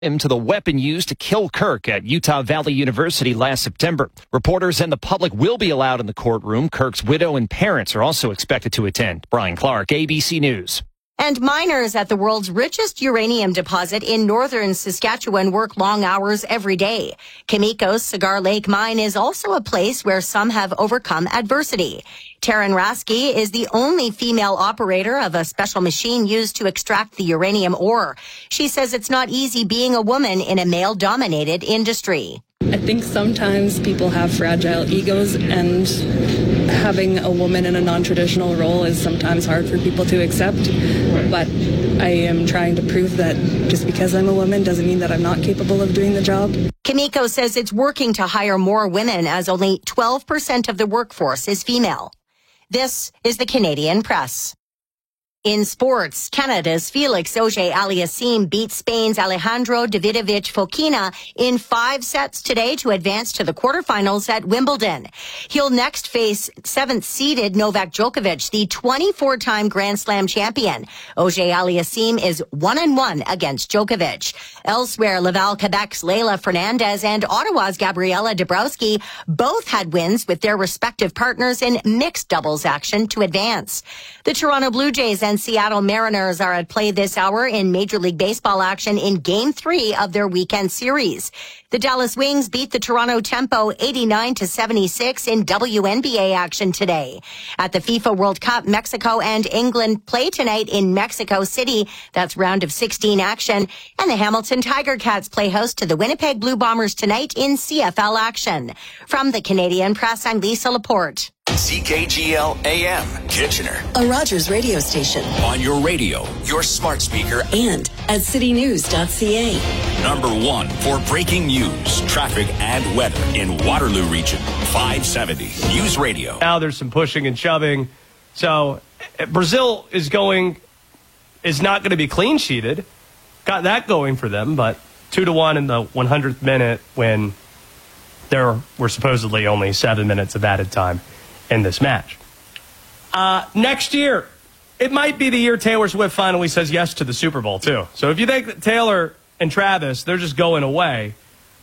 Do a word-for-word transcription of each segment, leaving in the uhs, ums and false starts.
him to the weapon used to kill Kirk at Utah Valley University last September. Reporters and the public will be allowed in the courtroom. Kirk's widow and parents are also expected to attend. Brian Clark, A B C News. And miners at the world's richest uranium deposit in northern Saskatchewan work long hours every day. Kimiko's Cigar Lake mine is also a place where some have overcome adversity. Taryn Rasky is the only female operator of a special machine used to extract the uranium ore. She says it's not easy being a woman in a male-dominated industry. I think sometimes people have fragile egos, and having a woman in a non-traditional role is sometimes hard for people to accept. But I am trying to prove that just because I'm a woman doesn't mean that I'm not capable of doing the job. Kimiko says it's working to hire more women, as only twelve percent of the workforce is female. This is the Canadian Press. In sports, Canada's Felix Auger-Aliassime beat Spain's Alejandro Davidovich Fokina in five sets today to advance to the quarterfinals at Wimbledon. He'll next face seventh-seeded Novak Djokovic, the twenty-four-time Grand Slam champion. Auger-Aliassime is one and one against Djokovic. Elsewhere, Laval, Quebec's Leila Fernandez and Ottawa's Gabriela Dabrowski both had wins with their respective partners in mixed doubles action to advance. The Toronto Blue Jays and Seattle Mariners are at play this hour in Major League Baseball action in Game three of their weekend series. The Dallas Wings beat the Toronto Tempo eighty-nine to seventy-six in W N B A action today. At the FIFA World Cup, Mexico and England play tonight in Mexico City. That's round of sixteen action. And the Hamilton Tiger Cats play host to the Winnipeg Blue Bombers tonight in C F L action. From the Canadian Press, I'm Lisa Laporte. C K G L A M, Kitchener. A Rogers radio station. On your radio, your smart speaker, and at city news dot c a. Number one for breaking news, traffic, and weather in Waterloo Region. five seventy News Radio. Now there's some pushing and shoving. So Brazil is going, is not going to be clean sheeted. Got that going for them, but two to one in the one hundredth minute when there were supposedly only seven minutes of added time in this match. Uh, next year, it might be the year Taylor Swift finally says yes to the Super Bowl, too. So if you think that Taylor and Travis, they're just going away,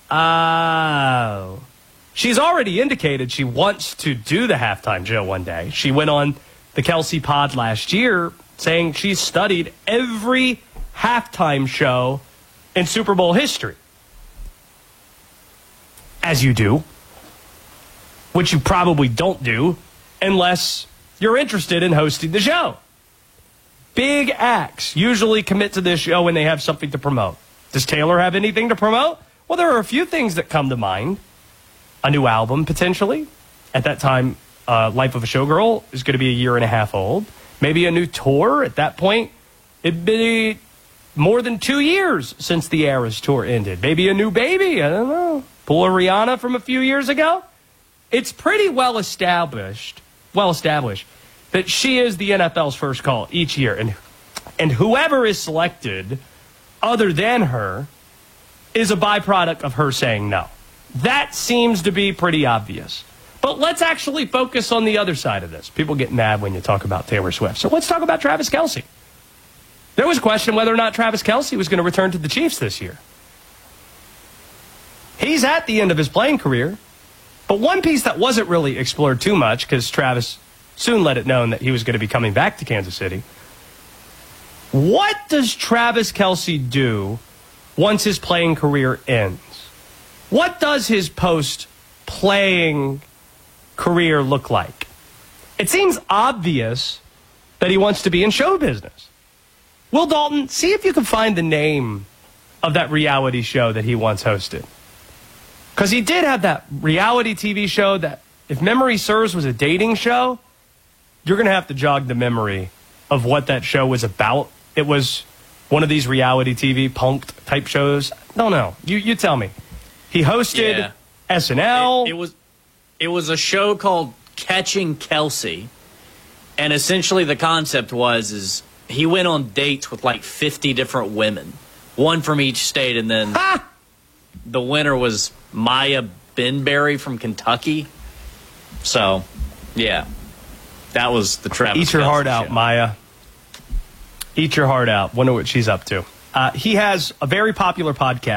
uh, she's already indicated she wants to do the halftime show one day. She went on the Kelsey pod last year saying she studied every halftime show in Super Bowl history. As you do. Which you probably don't do unless you're interested in hosting the show. Big acts usually commit to this show when they have something to promote. Does Taylor have anything to promote? Well, there are a few things that come to mind. A new album, potentially. At that time, uh, Life of a Showgirl is going to be a year and a half old. Maybe a new tour. At that point, it'd be more than two years since the Eras tour ended. Maybe a new baby. I don't know. Pull a Rihanna from a few years ago. It's pretty well established, well established, that she is the N F L's first call each year. And, and whoever is selected other than her is a byproduct of her saying no. That seems to be pretty obvious. But let's actually focus on the other side of this. People get mad when you talk about Taylor Swift. So let's talk about Travis Kelce. There was a question whether or not Travis Kelce was going to return to the Chiefs this year. He's at the end of his playing career. But one piece that wasn't really explored too much, because Travis soon let it known that he was going to be coming back to Kansas City. What does Travis Kelce do once his playing career ends? What does his post-playing career look like? It seems obvious that he wants to be in show business. Will Dalton, see if you can find the name of that reality show that he once hosted. Because he did have that reality T V show that, if memory serves, was a dating show. You're going to have to jog the memory of what that show was about. It was one of these reality T V punked type shows. No, no. You you tell me. He hosted yeah. S N L. It, it was it was a show called Catching Kelce. And essentially the concept was is he went on dates with like fifty different women. One from each state, and then ha! The winner was Maya Benberry from Kentucky. So, yeah. That was the Travis Eat your Kelce heart out, show. Maya. Eat your heart out. Wonder what she's up to. Uh, he has a very popular podcast.